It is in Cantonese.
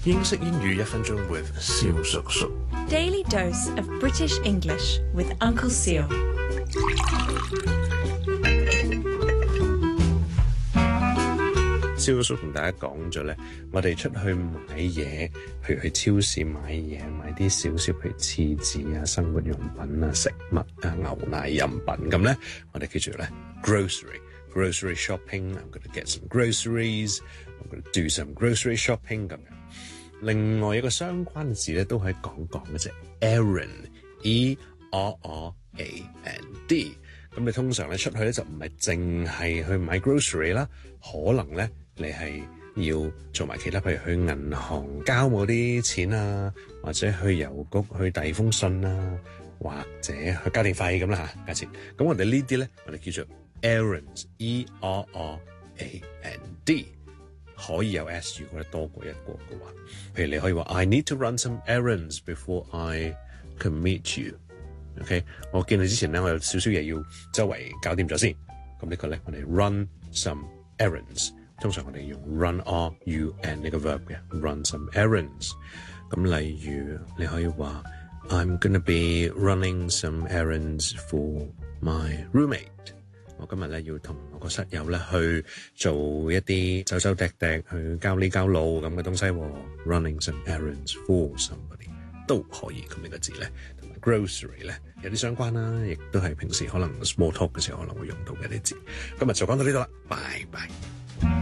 英式英語1分鐘 with 蕭叔叔。 Daily dose of British English with Uncle Seal。 蕭叔叔同大家講咗咧，我哋出去買嘢，譬如去超市買嘢，買啲少少譬如廁紙啊、生活用品啊、食物啊、牛奶飲品咁咧，我哋叫做咧 grocery shopping。 I'm going to get some groceries. I'm going to do some grocery shopping 咁樣。另外一個相關嘅字咧，都可以講嘅啫 errand E-R-R-A-N-D。咁你通常咧出去咧就唔係淨係去買 grocery 啦，可能咧你係要做埋其他，譬如去銀行交某啲錢啊，或者去郵局去遞封信啊，或者去交電費咁啦嚇，價錢。咁我哋呢啲咧，我哋叫做 errands E-R-R-A-N-D。可以有 S， 如果多過一個嘅話，譬如你可以話 I need to run some errands before I can meet you。OK， 我見你之前咧，我有少少嘢要周圍搞掂咗先。咁呢個咧，我哋 run some errands。通常我哋用 run R-U-N 呢個 verb 嘅 run some errands。咁例如你可以話 I'm gonna be running some errands for my roommate。我今日咧要同我個室友咧去做一啲走走趯趯去交呢交路咁嘅東西，running some errands for somebody 都可以。咁呢個字咧同埋 grocery 咧有啲相關啦，亦都係平時可能 small talk 嘅時候可能會用到嘅啲字。今日就講到呢度啦，拜拜。